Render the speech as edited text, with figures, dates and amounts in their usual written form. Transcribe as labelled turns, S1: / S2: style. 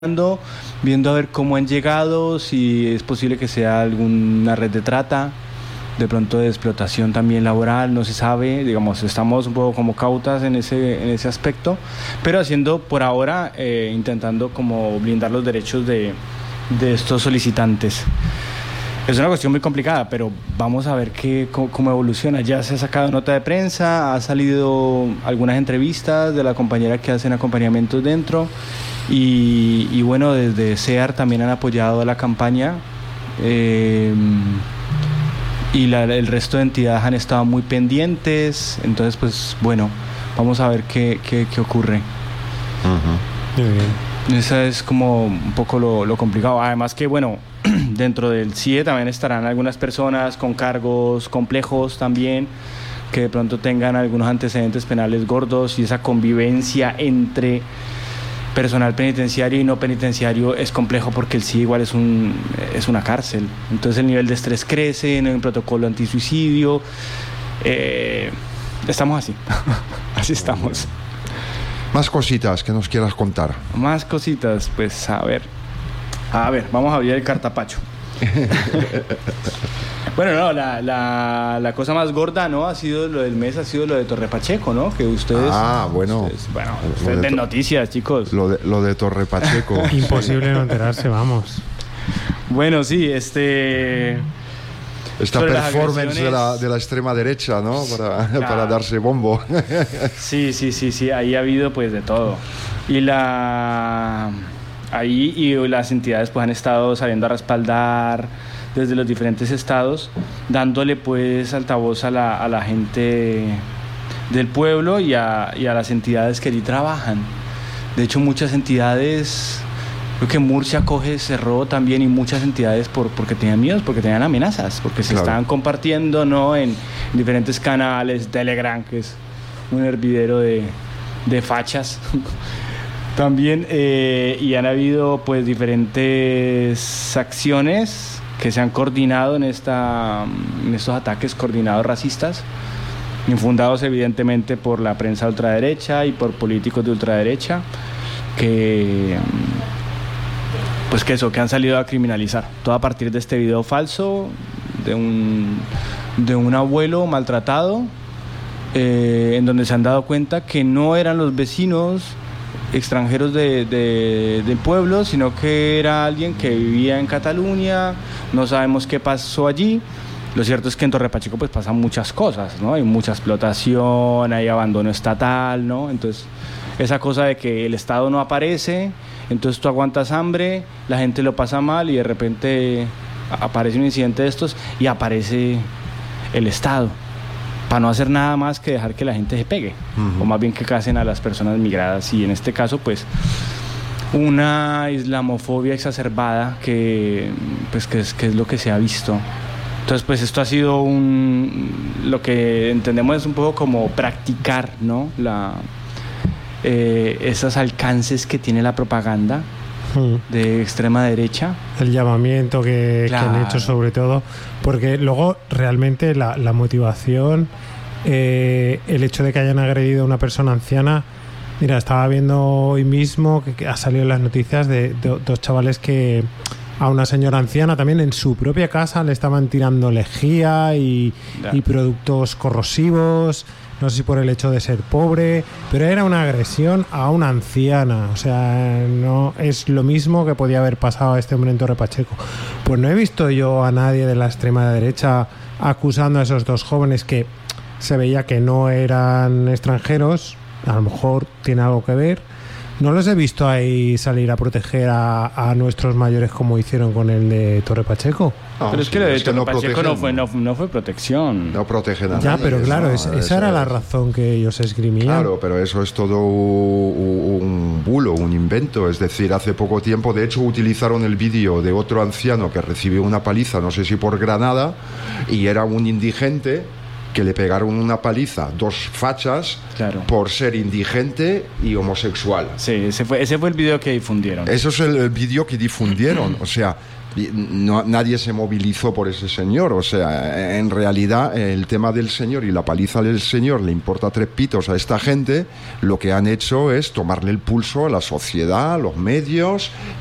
S1: viendo a ver cómo han llegado, si es posible que sea alguna red de trata, de pronto de explotación también laboral, no se sabe, digamos, estamos un poco como cautas en ese aspecto, pero haciendo por ahora, intentando como blindar los derechos de estos solicitantes. Es una cuestión muy complicada, pero vamos a ver cómo evoluciona. Ya se ha sacado nota de prensa, ha salido algunas entrevistas de la compañera que hacen acompañamientos dentro, y bueno, desde SEAR también han apoyado la campaña, y el resto de entidades han estado muy pendientes. Entonces, pues bueno, vamos a ver qué ocurre.
S2: Uh-huh. Muy bien.
S1: Esa es como un poco lo complicado. Además que, bueno, dentro del CIE también estarán algunas personas con cargos complejos también, que de pronto tengan algunos antecedentes penales gordos, y esa convivencia entre personal penitenciario y no penitenciario es complejo, porque el CIE igual es una cárcel. Entonces el nivel de estrés crece en el protocolo antisuicidio. Estamos así. Así estamos.
S3: Más cositas que nos quieras contar.
S1: Más cositas, pues a ver, vamos a abrir el cartapacho. Bueno, no, la cosa más gorda, ¿no? Ha sido lo del mes, ha sido lo de Torre Pacheco, ¿no? Que ustedes... Ustedes ven noticias, chicos.
S3: Lo de Torre Pacheco.
S2: Imposible no enterarse, vamos.
S1: Bueno, sí,
S3: esta performance de la extrema derecha, ¿no? Para darse bombo.
S1: Sí, ahí ha habido pues de todo. Y las entidades pues han estado saliendo a respaldar desde los diferentes estados, dándole pues altavoz a la gente del pueblo y a las entidades que allí trabajan. De hecho, muchas entidades, creo que Murcia cerró también, y muchas entidades porque tenían miedos, porque tenían amenazas, porque se estaban compartiendo, ¿no? En diferentes canales, Telegram, que es un hervidero de fachas. También, y han habido pues diferentes acciones que se han coordinado en estos ataques coordinados racistas, infundados evidentemente por la prensa ultraderecha y por políticos de ultraderecha, que han salido a criminalizar. Todo a partir de este video falso de un abuelo maltratado, en donde se han dado cuenta que no eran los vecinos extranjeros del pueblo, sino que era alguien que vivía en Cataluña. No sabemos qué pasó allí. Lo cierto es que en Torre Pacheco pues pasan muchas cosas, ¿no? Hay mucha explotación, hay abandono estatal, ¿no? Entonces, esa cosa de que el Estado no aparece, entonces tú aguantas hambre, la gente lo pasa mal, y de repente aparece un incidente de estos y aparece el Estado, para no hacer nada más que dejar que la gente se pegue, o más bien que casen a las personas migradas. Y en este caso, pues, una islamofobia exacerbada que es lo que se ha visto. Entonces, pues, esto ha sido lo que entendemos es un poco como practicar, ¿no? Esos alcances que tiene la propaganda de extrema derecha.
S2: El llamamiento que han hecho, sobre todo, porque luego realmente la motivación, el hecho de que hayan agredido a una persona anciana. Mira, estaba viendo hoy mismo que ha salido en las noticias de dos chavales que a una señora anciana también en su propia casa le estaban tirando lejía y productos corrosivos. No sé si por el hecho de ser pobre, pero era una agresión a una anciana. O sea, no es lo mismo que podía haber pasado a este hombre en Torre Pacheco. Pues no he visto yo a nadie de la extrema derecha acusando a esos dos jóvenes, que se veía que no eran extranjeros. A lo mejor tiene algo que ver. No los he visto ahí salir a proteger a nuestros mayores como hicieron con el de Torre Pacheco.
S1: No, pero es que lo de Torre Pacheco no fue protección.
S3: No protegen a nadie.
S2: Ya, pero claro, esa era la razón que ellos esgrimían.
S3: Claro, pero eso es todo un bulo, un invento. Es decir, hace poco tiempo, de hecho, utilizaron el vídeo de otro anciano que recibió una paliza, no sé si por Granada, y era un indigente que le pegaron una paliza 2 fachas por ser indigente y homosexual.
S1: Sí, ese fue el vídeo que difundieron.
S3: Eso es el vídeo que difundieron, o sea, nadie se movilizó por ese señor, o sea, en realidad el tema del señor y la paliza del señor le importa 3 pitos a esta gente. Lo que han hecho es tomarle el pulso a la sociedad, a los medios